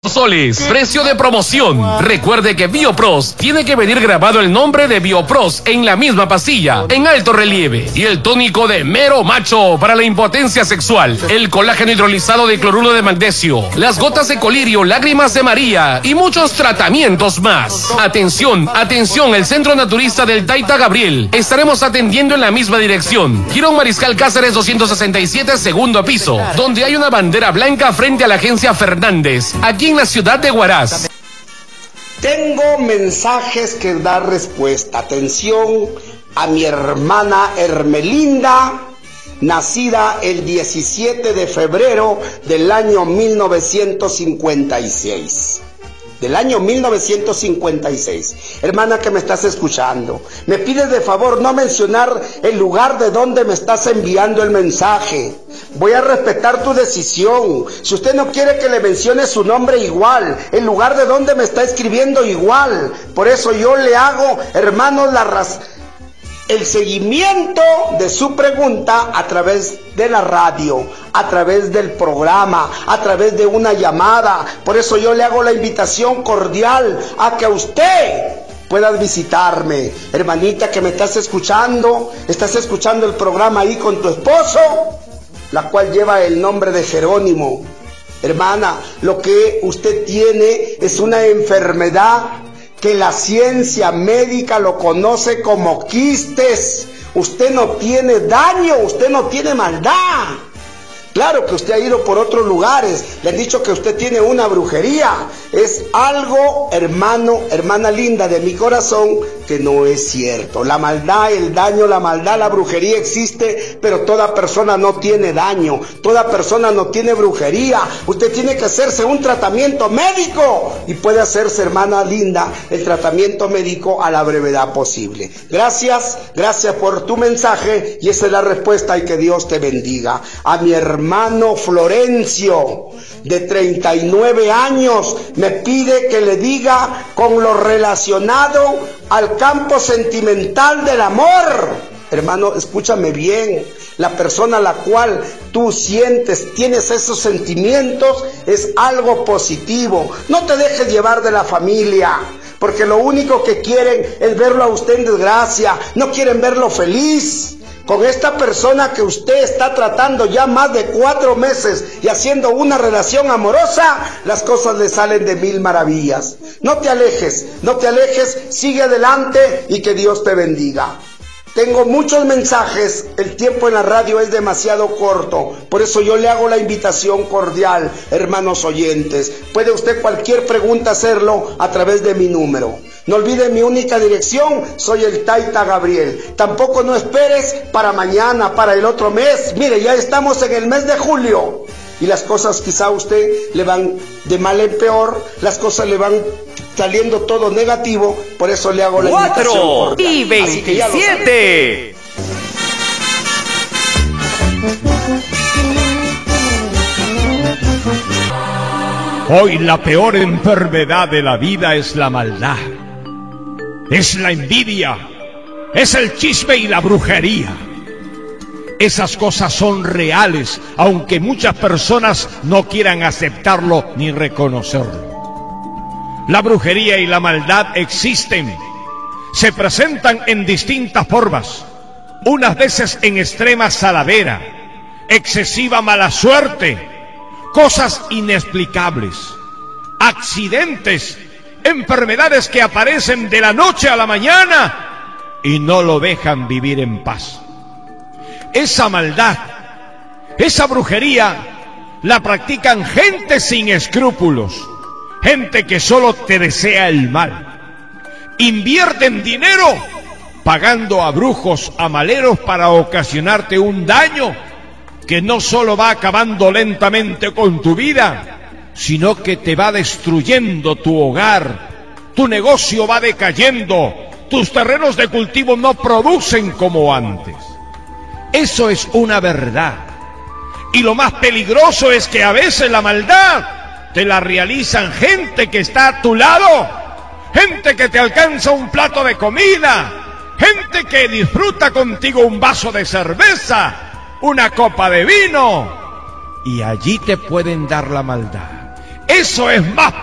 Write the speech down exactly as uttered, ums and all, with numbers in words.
soles, precio de promoción. Recuerde que Biopros tiene que venir grabado el nombre de Biopros en la misma pastilla, en alto relieve. Y el tónico de Mero Macho para la impotencia sexual, el colágeno hidrolizado de cloruro de magnesio, las gotas de colirio, lágrimas de María y muchos tratamientos más. Atención, atención, el Centro Naturista del Taita Gabriel. Estaremos atendiendo en la misma dirección. Girón Mariscal Cáceres doscientos sesenta y siete, segundo piso, donde hay una bandera blanca frente a la agencia Fernández, aquí en la ciudad de Huaraz. Tengo mensajes que dar respuesta. Atención a mi hermana Hermelinda, nacida el diecisiete de febrero del año mil novecientos cincuenta y seis. Del año mil novecientos cincuenta y seis. Hermana que me estás escuchando, me pides de favor no mencionar el lugar de donde me estás enviando el mensaje. Voy a respetar tu decisión. Si usted no quiere que le mencione su nombre, igual, el lugar de donde me está escribiendo, igual. Por eso yo le hago, hermanos, la razón, el seguimiento de su pregunta a través de la radio, a través del programa, a través de una llamada. Por eso yo le hago la invitación cordial a que usted pueda visitarme. Hermanita que me estás escuchando, estás escuchando el programa ahí con tu esposo, la cual lleva el nombre de Jerónimo. Hermana, lo que usted tiene es una enfermedad que la ciencia médica lo conoce como quistes. Usted no tiene daño, usted no tiene maldad. Claro que usted ha ido por otros lugares, le han dicho que usted tiene una brujería. Es algo, hermano, hermana linda de mi corazón, que no es cierto. La maldad, el daño, la maldad, la brujería existe, pero toda persona no tiene daño, toda persona no tiene brujería. Usted tiene que hacerse un tratamiento médico y puede hacerse, hermana linda, el tratamiento médico a la brevedad posible. Gracias, gracias por tu mensaje y esa es la respuesta y que Dios te bendiga. A mi hermano Hermano Florencio, de treinta y nueve años, me pide que le diga con lo relacionado al campo sentimental del amor. Hermano, escúchame bien, la persona a la cual tú sientes, tienes esos sentimientos, es algo positivo. No te dejes llevar de la familia, porque lo único que quieren es verlo a usted en desgracia, no quieren verlo feliz. Con esta persona que usted está tratando ya más de cuatro meses y haciendo una relación amorosa, las cosas le salen de mil maravillas. No te alejes, no te alejes, sigue adelante y que Dios te bendiga. Tengo muchos mensajes, el tiempo en la radio es demasiado corto, por eso yo le hago la invitación cordial, hermanos oyentes. Puede usted cualquier pregunta hacerlo a través de mi número. No olvide mi única dirección, soy el Taita Gabriel. Tampoco no esperes para mañana, para el otro mes. Mire, ya estamos en el mes de julio y las cosas quizá a usted le van de mal en peor, las cosas le van saliendo todo negativo, por eso le hago la invitación cordial. cuatro y veintisiete. Hoy la peor enfermedad de la vida es la maldad, es la envidia, es el chisme y la brujería. Esas cosas son reales, aunque muchas personas no quieran aceptarlo ni reconocerlo. La brujería y la maldad existen, se presentan en distintas formas, unas veces en extrema saladera, excesiva mala suerte, cosas inexplicables, accidentes, enfermedades que aparecen de la noche a la mañana y no lo dejan vivir en paz. Esa maldad, esa brujería, la practican gente sin escrúpulos, gente que solo te desea el mal. Invierten dinero pagando a brujos, a maleros para ocasionarte un daño que no solo va acabando lentamente con tu vida, sino que te va destruyendo tu hogar, tu negocio va decayendo, tus terrenos de cultivo no producen como antes. Eso es una verdad. Y lo más peligroso es que a veces la maldad te la realizan gente que está a tu lado, gente que te alcanza un plato de comida, gente que disfruta contigo un vaso de cerveza, una copa de vino, y allí te pueden dar la maldad. Eso es más